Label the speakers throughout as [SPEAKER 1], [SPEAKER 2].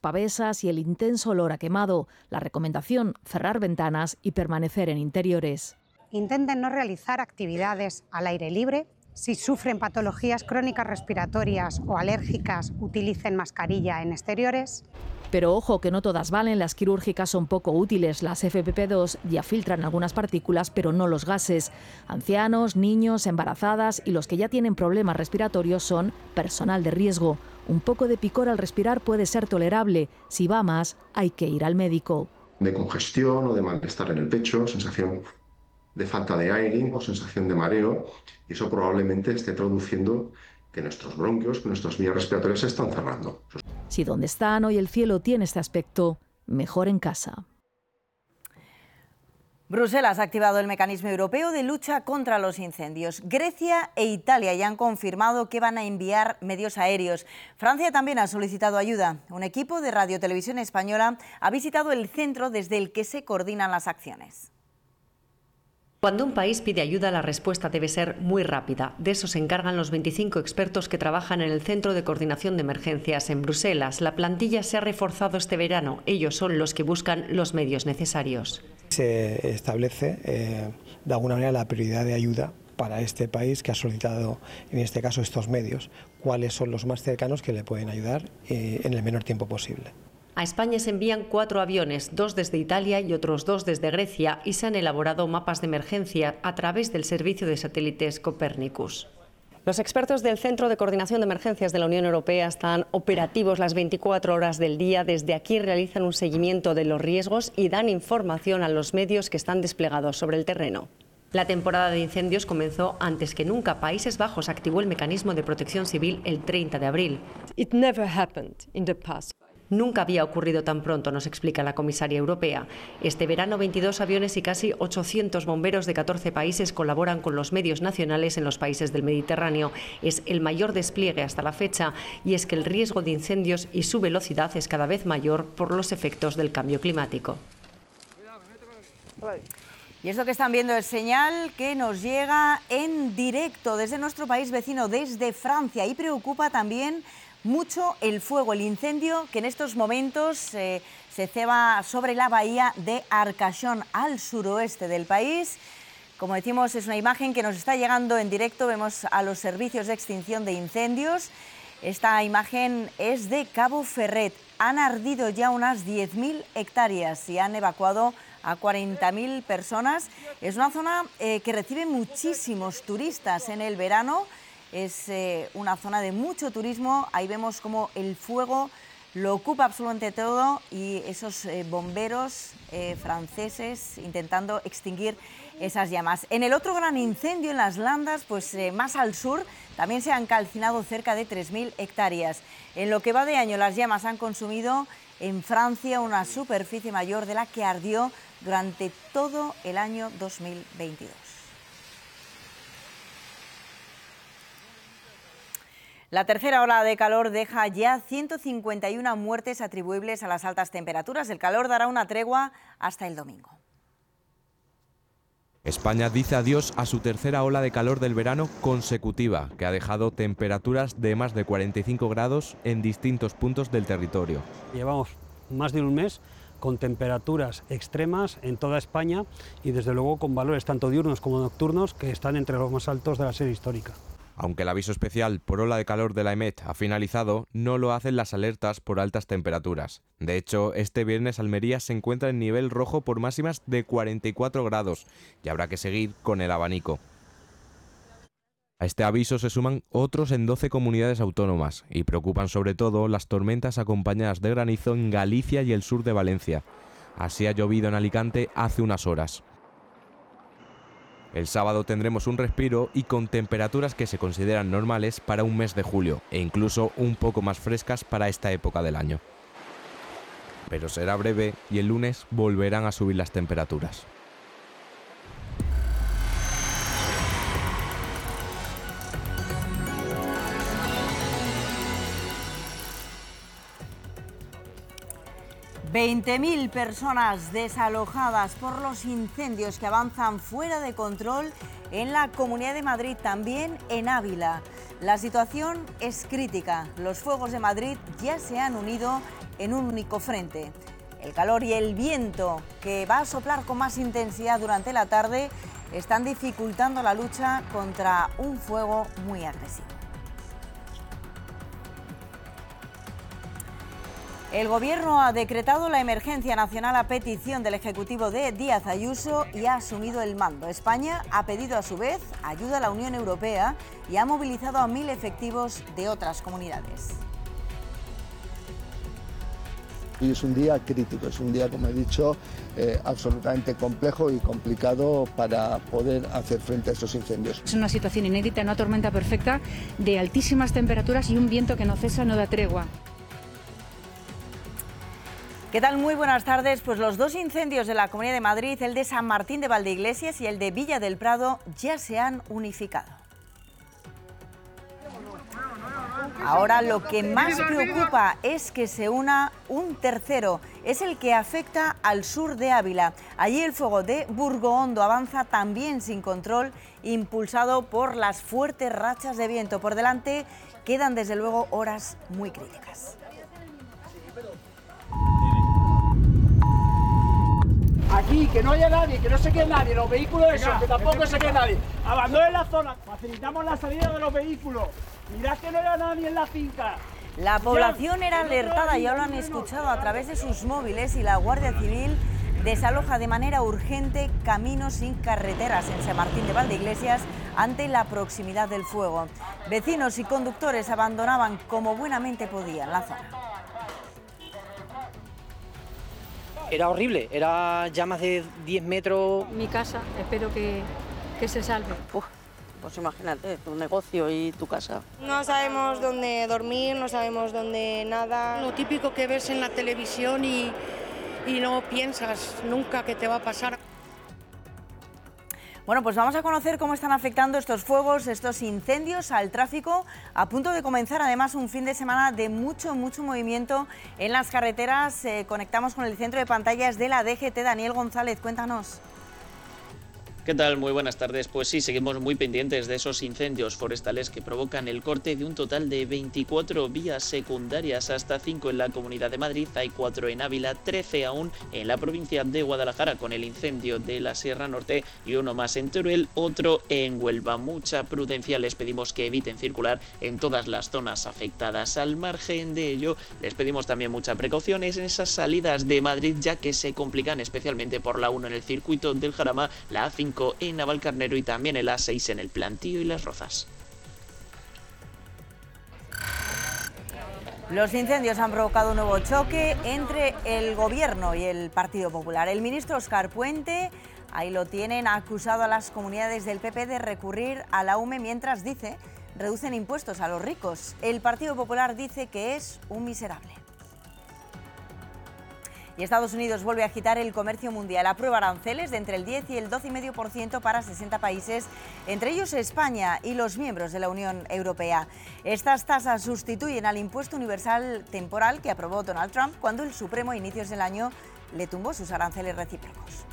[SPEAKER 1] pavesas y el intenso olor a quemado. La recomendación: cerrar ventanas y permanecer en interiores.
[SPEAKER 2] Intenten no realizar actividades al aire libre. Si sufren patologías crónicas respiratorias o alérgicas, utilicen mascarilla en exteriores.
[SPEAKER 1] Pero ojo, que no todas valen, las quirúrgicas son poco útiles. Las FFP2 ya filtran algunas partículas, pero no los gases. Ancianos, niños, embarazadas y los que ya tienen problemas respiratorios son personal de riesgo. Un poco de picor al respirar puede ser tolerable. Si va más, hay que ir al médico.
[SPEAKER 3] De congestión o de malestar en el pecho, sensación de falta de aire o sensación de mareo, y eso probablemente esté traduciendo que nuestros bronquios, que nuestras vías respiratorias se están cerrando.
[SPEAKER 1] Si donde están hoy el cielo tiene este aspecto, mejor en casa.
[SPEAKER 4] Bruselas ha activado el mecanismo europeo de lucha contra los incendios. Grecia e Italia ya han confirmado que van a enviar medios aéreos. Francia también ha solicitado ayuda. Un equipo de Radio Televisión Española ha visitado el centro desde el que se coordinan las acciones.
[SPEAKER 5] Cuando un país pide ayuda, la respuesta debe ser muy rápida. De eso se encargan los 25 expertos que trabajan en el Centro de Coordinación de Emergencias en Bruselas. La plantilla se ha reforzado este verano. Ellos son los que buscan los medios necesarios.
[SPEAKER 6] Se establece de alguna manera la prioridad de ayuda para este país que ha solicitado, en este caso, estos medios. ¿Cuáles son los más cercanos que le pueden ayudar en el menor tiempo posible?
[SPEAKER 5] A España se envían 4 aviones, 2 desde Italia y otros 2 desde Grecia, y se han elaborado mapas de emergencia a través del servicio de satélites Copernicus. Los expertos del Centro de Coordinación de Emergencias de la Unión Europea están operativos las 24 horas del día. Desde aquí realizan un seguimiento de los riesgos y dan información a los medios que están desplegados sobre el terreno. La temporada de incendios comenzó antes que nunca. Países Bajos activó el mecanismo de protección civil el 30 de abril.
[SPEAKER 7] It never happened in the past.
[SPEAKER 5] Nunca había ocurrido tan pronto, nos explica la comisaria europea. Este verano 22 aviones y casi 800 bomberos de 14 países colaboran con los medios nacionales en los países del Mediterráneo. Es el mayor despliegue hasta la fecha, y es que el riesgo de incendios y su velocidad es cada vez mayor por los efectos del cambio climático.
[SPEAKER 4] Y esto que están viendo es señal que nos llega en directo desde nuestro país vecino, desde Francia, y preocupa también mucho el fuego, el incendio que en estos momentos se ceba sobre la bahía de Arcachón, al suroeste del país. Como decimos, es una imagen que nos está llegando en directo. Vemos a los servicios de extinción de incendios. Esta imagen es de Cabo Ferret. Han ardido ya unas 10.000 hectáreas y han evacuado a 40.000 personas. Es una zona que recibe muchísimos turistas en el verano. Es una zona de mucho turismo. Ahí vemos cómo el fuego lo ocupa absolutamente todo, y esos bomberos franceses intentando extinguir esas llamas. En el otro gran incendio en las Landas, pues más al sur, también se han calcinado cerca de 3.000 hectáreas. En lo que va de año, las llamas han consumido en Francia una superficie mayor de la que ardió durante todo el año 2022. La tercera ola de calor deja ya 151 muertes atribuibles a las altas temperaturas. El calor dará una tregua hasta el domingo.
[SPEAKER 8] España dice adiós a su tercera ola de calor del verano consecutiva, que ha dejado temperaturas de más de 45 grados en distintos puntos del territorio.
[SPEAKER 9] Llevamos más de un mes con temperaturas extremas en toda España, y desde luego con valores tanto diurnos como nocturnos que están entre los más altos de la serie histórica.
[SPEAKER 8] Aunque el aviso especial por ola de calor de la EMET ha finalizado, no lo hacen las alertas por altas temperaturas. De hecho, este viernes Almería se encuentra en nivel rojo por máximas de 44 grados y habrá que seguir con el abanico. A este aviso se suman otros en 12 comunidades autónomas, y preocupan sobre todo las tormentas acompañadas de granizo en Galicia y el sur de Valencia. Así ha llovido en Alicante hace unas horas. El sábado tendremos un respiro y con temperaturas que se consideran normales para un mes de julio, e incluso un poco más frescas para esta época del año. Pero será breve y el lunes volverán a subir las temperaturas.
[SPEAKER 4] $20.000 personas desalojadas por los incendios que avanzan fuera de control en la Comunidad de Madrid, también en Ávila. La situación es crítica. Los fuegos de Madrid ya se han unido en un único frente. El calor y el viento, que va a soplar con más intensidad durante la tarde, están dificultando la lucha contra un fuego muy agresivo. El Gobierno ha decretado la emergencia nacional a petición del Ejecutivo de Díaz Ayuso y ha asumido el mando. España ha pedido a su vez ayuda a la Unión Europea y ha movilizado a 1000 efectivos de otras comunidades.
[SPEAKER 10] Y es un día crítico, es un día, como he dicho, absolutamente complejo y complicado para poder hacer frente a estos incendios.
[SPEAKER 11] Es una situación inédita, una tormenta perfecta de altísimas temperaturas y un viento que no cesa, no da tregua.
[SPEAKER 4] ¿Qué tal? Muy buenas tardes. Pues los dos incendios de la Comunidad de Madrid, el de San Martín de Valdeiglesias y el de Villa del Prado, ya se han unificado. Ahora lo que más preocupa es que se una un tercero. Es el que afecta al sur de Ávila. Allí el fuego de Burgoondo avanza también sin control, impulsado por las fuertes rachas de viento. Por delante quedan desde luego horas muy críticas.
[SPEAKER 12] Aquí, que no haya nadie, que no se quede nadie, los vehículos esos, que tampoco se quede nadie. Abandonen la zona, facilitamos la salida de los vehículos. Mirad que no haya nadie en la finca.
[SPEAKER 4] La población era alertada, ya lo han escuchado a través de sus móviles, y la Guardia Civil desaloja de manera urgente caminos sin carreteras en San Martín de Valdeiglesias ante la proximidad del fuego. Vecinos y conductores abandonaban como buenamente podían la zona.
[SPEAKER 13] Era horrible, era llamas de 10 metros.
[SPEAKER 11] Mi casa, espero que se salve.
[SPEAKER 14] Pues imagínate, tu negocio y tu casa.
[SPEAKER 15] No sabemos dónde dormir, no sabemos dónde nada.
[SPEAKER 16] Lo típico que ves en la televisión y no piensas nunca que te va a pasar.
[SPEAKER 4] Bueno, pues vamos a conocer cómo están afectando estos fuegos, estos incendios al tráfico, a punto de comenzar además un fin de semana de mucho movimiento en las carreteras. Conectamos con el centro de pantallas de la DGT. Daniel González, cuéntanos.
[SPEAKER 17] ¿Qué tal? Muy buenas tardes. Pues sí, seguimos muy pendientes de esos incendios forestales que provocan el corte de un total de 24 vías secundarias, hasta 5 en la Comunidad de Madrid, hay 4 en Ávila, 13 aún en la provincia de Guadalajara con el incendio de la Sierra Norte y uno más en Teruel, otro en Huelva. Mucha prudencia, les pedimos que eviten circular en todas las zonas afectadas. Al margen de ello, les pedimos también mucha precaución en esas salidas de Madrid, ya que se complican especialmente por la 1 en el circuito del Jarama, la A5 en Navalcarnero y también el A6 en el Plantío y Las Rozas.
[SPEAKER 4] Los incendios han provocado un nuevo choque entre el Gobierno y el Partido Popular. El ministro Óscar Puente, ahí lo tienen, ha acusado a las comunidades del PP de recurrir a la UME mientras, dice, reducen impuestos a los ricos. El Partido Popular dice que es un miserable. Y Estados Unidos vuelve a agitar el comercio mundial. Aprueba aranceles de entre el 10 y el 12,5% para 60 países, entre ellos España y los miembros de la Unión Europea. Estas tasas sustituyen al impuesto universal temporal que aprobó Donald Trump cuando el Supremo a inicios del año le tumbó sus aranceles recíprocos.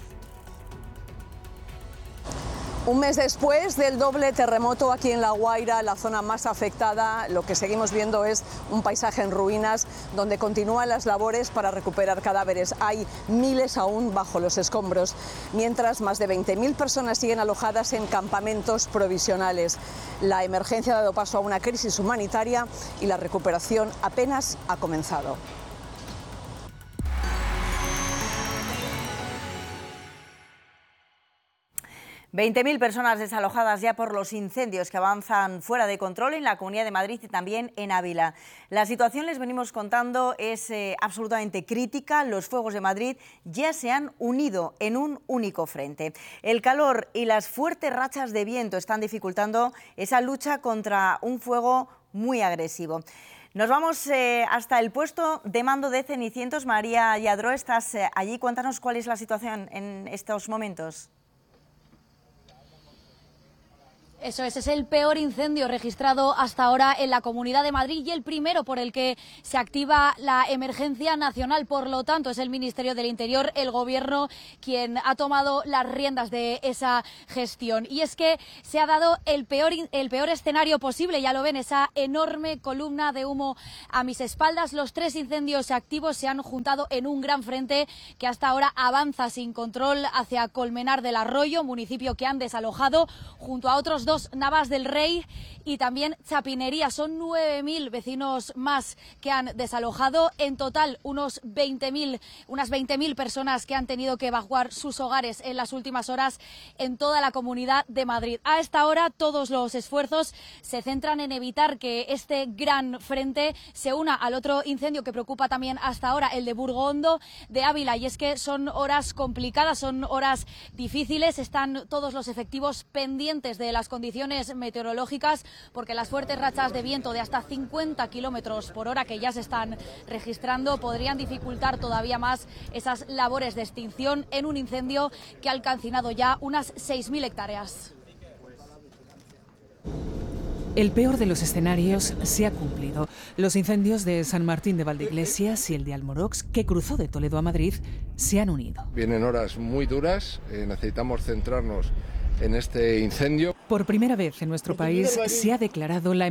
[SPEAKER 18] Un mes después del doble terremoto aquí en La Guaira, la zona más afectada, lo que seguimos viendo es un paisaje en ruinas donde continúan las labores para recuperar cadáveres. Hay miles aún bajo los escombros, mientras más de 20.000 personas siguen alojadas en campamentos provisionales. La emergencia ha dado paso a una crisis humanitaria y la recuperación apenas ha comenzado.
[SPEAKER 4] $20.000 personas desalojadas ya por los incendios que avanzan fuera de control en la Comunidad de Madrid y también en Ávila. La situación, les venimos contando, es absolutamente crítica. Los fuegos de Madrid ya se han unido en un único frente. El calor y las fuertes rachas de viento están dificultando esa lucha contra un fuego muy agresivo. Nos vamos hasta el puesto de mando de Cenicientos. María Lladró, estás allí. Cuéntanos cuál es la situación en estos momentos.
[SPEAKER 19] Eso es el peor incendio registrado hasta ahora en la Comunidad de Madrid y el primero por el que se activa la emergencia nacional. Por lo tanto, es el Ministerio del Interior, el Gobierno, quien ha tomado las riendas de esa gestión. Y es que se ha dado el peor escenario posible. Ya lo ven, esa enorme columna de humo a mis espaldas. Los 3 incendios activos se han juntado en un gran frente que hasta ahora avanza sin control hacia Colmenar del Arroyo, municipio que han desalojado, junto a otros 2, Navas del Rey y también Chapinería. Son 9.000 vecinos más que han desalojado. En total, unas 20.000 personas que han tenido que evacuar sus hogares en las últimas horas en toda la Comunidad de Madrid. A esta hora, todos los esfuerzos se centran en evitar que este gran frente se una al otro incendio que preocupa también hasta ahora, el de Burgondo de Ávila. Y es que son horas complicadas, son horas difíciles. Están todos los efectivos pendientes de las condiciones meteorológicas, porque las fuertes rachas de viento de hasta 50 kilómetros por hora que ya se están registrando podrían dificultar todavía más esas labores de extinción en un incendio que ha calcinado ya unas 6.000 hectáreas.
[SPEAKER 20] El peor de los escenarios se ha cumplido. Los incendios de San Martín de Valdeiglesias y el de Almorox, que cruzó de Toledo a Madrid, se han unido.
[SPEAKER 10] Vienen horas muy duras, necesitamos centrarnos en este incendio.
[SPEAKER 20] Por primera vez en nuestro país se ha declarado la